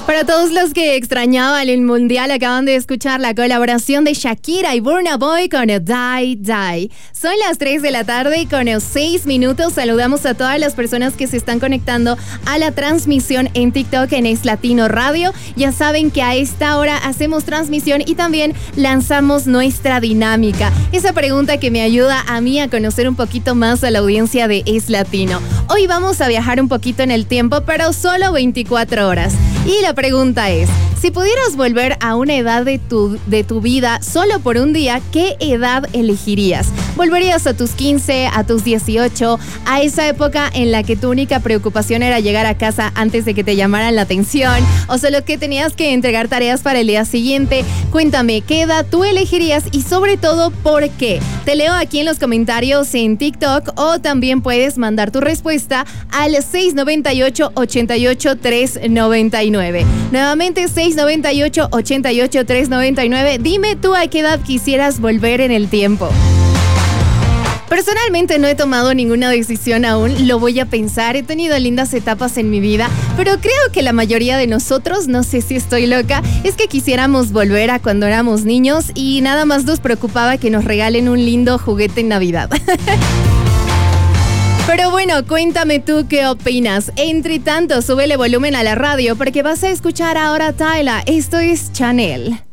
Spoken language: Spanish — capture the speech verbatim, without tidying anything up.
Para todos los que extrañaban el mundial, acaban de escuchar la colaboración de Shakira y Burna Boy con Die Die. Son las tres de la tarde y con seis minutos saludamos a todas las personas que se están conectando a la transmisión en TikTok en Es Latino Radio. Ya saben que a esta hora hacemos transmisión y también lanzamos nuestra dinámica. Esa pregunta que me ayuda a mí a conocer un poquito más a la audiencia de Es Latino. Hoy vamos a viajar un poquito en el tiempo, pero solo veinticuatro horas. Y la pregunta es, si pudieras volver a una edad de tu, de tu vida solo por un día, ¿qué edad elegirías? ¿Volverías a tus quince, a tus dieciocho, a esa época en la que tu única preocupación era llegar a casa antes de que te llamaran la atención? ¿O solo que tenías que entregar tareas para el día siguiente? Cuéntame, ¿qué edad tú elegirías y sobre todo por qué? Te leo aquí en los comentarios en TikTok o también puedes mandar tu respuesta al seis noventa y ocho, ochenta y ocho, trescientos noventa y nueve. Nuevamente seis noventa y ocho, ochenta y ocho, trescientos noventa y nueve. Dime tú a qué edad quisieras volver en el tiempo. Personalmente no he tomado ninguna decisión aún, lo voy a pensar, he tenido lindas etapas en mi vida, pero creo que la mayoría de nosotros, no sé si estoy loca, es que quisiéramos volver a cuando éramos niños y nada más nos preocupaba que nos regalen un lindo juguete en Navidad. Pero bueno, cuéntame tú qué opinas. Entre tanto, súbele volumen a la radio porque vas a escuchar ahora a Tyla. Esto es Chanel.